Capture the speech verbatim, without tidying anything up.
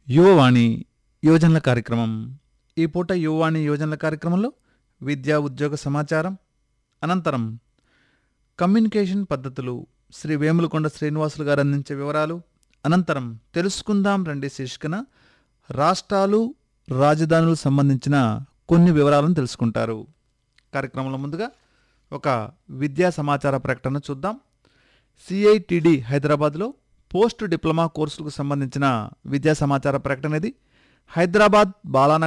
యువవాణి యువజనుల కార్యక్రమం. ఈ పూట యువవాణి యువజనుల కార్యక్రమంలో విద్యా ఉద్యోగ సమాచారం, అనంతరం కమ్యూనికేషన్ పద్ధతులు శ్రీ వేములకొండ శ్రీనివాసులు గారు అందించే వివరాలు, అనంతరం తెలుసుకుందాం రండి శీర్షికన రాష్ట్రాలు రాజధానులకు సంబంధించిన కొన్ని వివరాలను తెలుసుకుంటారు. కార్యక్రమంలో ముందుగా ఒక విద్యా సమాచార ప్రకటన చూద్దాం. సిఐటిడి హైదరాబాద్లో పోస్ట్ డిప్లొమా కోర్సులకు సంబంధించిన విద్యా సమాచార ప్రకటన ఇది. హైదరాబాద్ బాలానగర్